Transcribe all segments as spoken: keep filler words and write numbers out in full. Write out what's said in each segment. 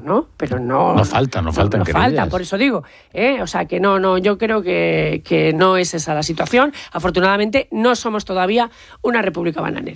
¿no? Pero no... No falta, no faltan No, no falta, por eso digo. ¿eh? O sea, que no, no, yo creo que, que no es esa la situación. Afortunadamente, no somos todavía una república bananera.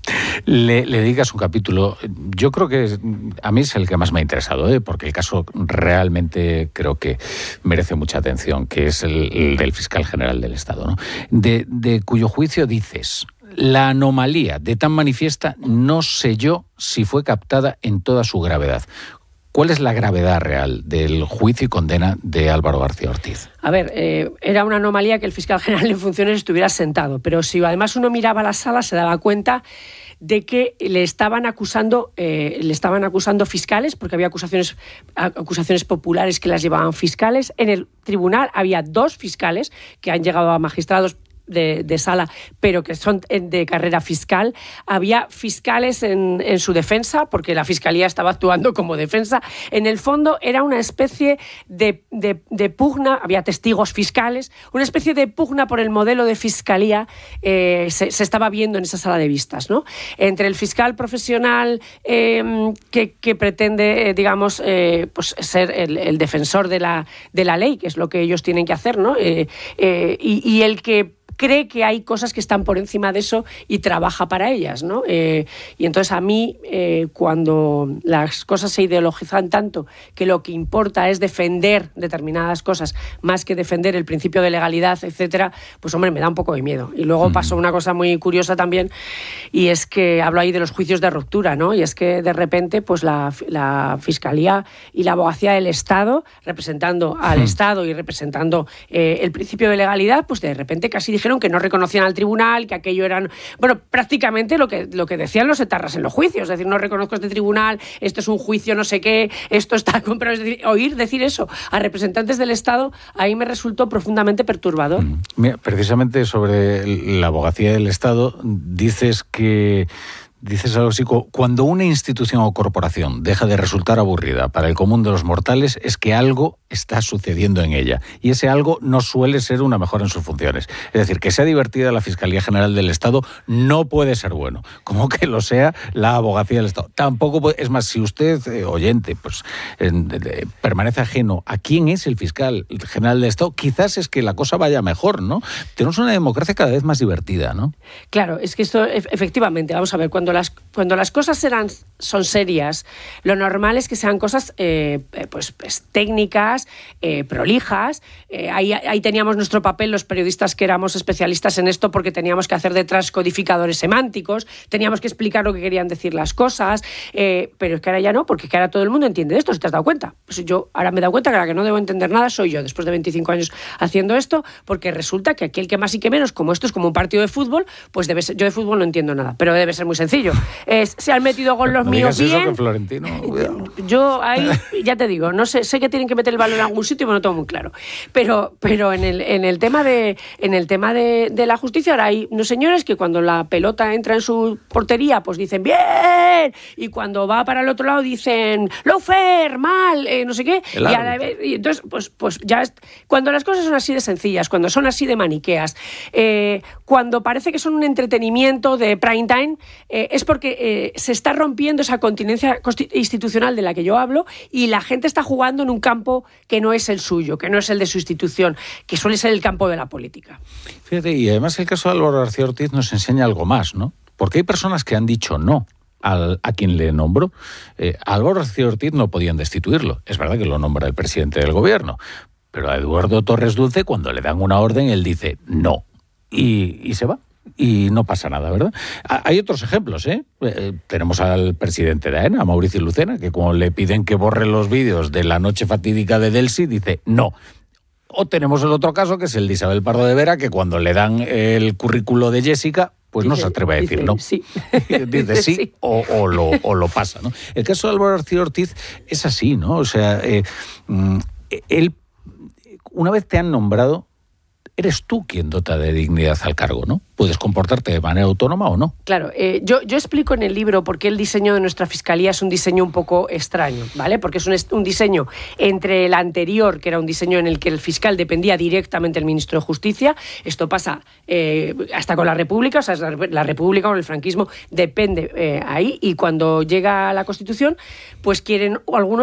Le, le dedicas un capítulo, yo creo que es, a mí es el que más me ha interesado, ¿eh? Porque el caso realmente creo que merece mucha atención, que es el, el del fiscal general del Estado, ¿no? De, de cuyo juicio dices: la anomalía de tan manifiesta no sé yo si fue captada en toda su gravedad. ¿Cuál es la gravedad real del juicio y condena de Álvaro García Ortiz? A ver, eh, era una anomalía que el fiscal general en funciones estuviera sentado, pero si además uno miraba la sala se daba cuenta de que le estaban acusando, eh, le estaban acusando fiscales, porque había acusaciones, acusaciones populares que las llevaban fiscales. En el tribunal había dos fiscales que han llegado a magistrados De, de sala, pero que son de carrera fiscal. Había fiscales en, en su defensa, porque la fiscalía estaba actuando como defensa. En el fondo era una especie de, de, de pugna, había testigos fiscales, una especie de pugna por el modelo de fiscalía eh, se, se estaba viendo en esa sala de vistas, ¿no? Entre el fiscal profesional eh, que, que pretende, eh, digamos, eh, pues ser el, el defensor de la, de la ley, que es lo que ellos tienen que hacer, ¿no? Eh, eh, y, y el que cree que hay cosas que están por encima de eso y trabaja para ellas, ¿no? Eh, y entonces a mí, eh, cuando las cosas se ideologizan tanto que lo que importa es defender determinadas cosas más que defender el principio de legalidad, etcétera, pues hombre, me da un poco de miedo. Y luego pasó una cosa muy curiosa también, y es que hablo ahí de los juicios de ruptura, ¿no? Y es que de repente pues la, la Fiscalía y la Abogacía del Estado, representando al Estado y representando eh, el principio de legalidad, pues de repente casi dijeron que no reconocían al tribunal, que aquello eran, bueno, prácticamente lo que, lo que decían los etarras en los juicios, es decir, no reconozco este tribunal, esto es un juicio no sé qué, esto está comprado, es decir, oír decir eso a representantes del Estado, ahí me resultó profundamente perturbador. Mira, precisamente sobre la Abogacía del Estado, dices que Dices algo así, cuando una institución o corporación deja de resultar aburrida para el común de los mortales es que algo está sucediendo en ella. Y ese algo no suele ser una mejora en sus funciones. Es decir, que sea divertida la Fiscalía General del Estado no puede ser bueno. Como que lo sea la Abogacía del Estado. Tampoco puede, es más, si usted, eh, oyente, pues eh, eh, permanece ajeno a quién es el Fiscal General del Estado, quizás es que la cosa vaya mejor, ¿no? Tenemos una democracia cada vez más divertida, ¿no? Claro, es que esto, efectivamente, vamos a ver, cuando las, cuando las cosas eran, son serias, lo normal es que sean cosas eh, pues, pues técnicas, eh, prolijas. Eh, ahí, ahí teníamos nuestro papel los periodistas que éramos especialistas en esto, porque teníamos que hacer detrás codificadores semánticos, teníamos que explicar lo que querían decir las cosas, eh, pero es que ahora ya no, porque es que ahora todo el mundo entiende esto, ¿si te has dado cuenta? Pues yo ahora me he dado cuenta que la que no debo entender nada soy yo, después de veinticinco años haciendo esto, porque resulta que aquí el que más y que menos, como esto es como un partido de fútbol, pues debe ser, yo de fútbol no entiendo nada, pero debe ser muy sencillo. Es, se han metido con los no míos digas bien. Eso, que Florentino, yo ahí, ya te digo, no sé, sé que tienen que meter el balón en algún sitio, pero no tengo muy claro. Pero, pero en el, en el tema de, en el tema de, de la justicia, ahora hay unos señores que cuando la pelota entra en su portería, pues dicen ¡bien! Y cuando va para el otro lado dicen ¡Lofer! ¡Mal! Eh, no sé qué. Y, ahora, y entonces, pues, pues ya es, cuando las cosas son así de sencillas, cuando son así de maniqueas, eh, cuando parece que son un entretenimiento de prime time, eh, es porque eh, se está rompiendo esa continencia institucional de la que yo hablo y la gente está jugando en un campo que no es el suyo, que no es el de su institución, que suele ser el campo de la política. Fíjate, y además el caso de Álvaro García Ortiz nos enseña algo más, ¿no? Porque hay personas que han dicho no al, a quien le nombró. Eh, a Álvaro García Ortiz no podían destituirlo. Es verdad que lo nombra el presidente del gobierno, pero a Eduardo Torres Dulce, cuando le dan una orden, él dice no. Y, y se va. Y no pasa nada, ¿verdad? Hay otros ejemplos, ¿eh? eh tenemos al presidente de AENA, a Mauricio Lucena, que cuando le piden que borre los vídeos de la noche fatídica de Delsi, dice no. O tenemos el otro caso, que es el de Isabel Pardo de Vera, que cuando le dan el currículo de Jessica, pues dice, no se atreve a decir dice, no. Sí. Dice sí, sí. O, o, lo, o lo pasa, ¿no? El caso de Álvaro García Ortiz es así, ¿no? O sea, eh, él, una vez te han nombrado, eres tú quien dota de dignidad al cargo, ¿no? Puedes comportarte de manera autónoma o no. Claro, eh, yo, yo explico en el libro por qué el diseño de nuestra Fiscalía es un diseño un poco extraño, ¿vale? Porque es un, un diseño entre el anterior, que era un diseño en el que el fiscal dependía directamente del ministro de Justicia. Esto pasa eh, hasta con la República, o sea, la, la República con el franquismo depende eh, ahí, y cuando llega la Constitución, pues quieren algunos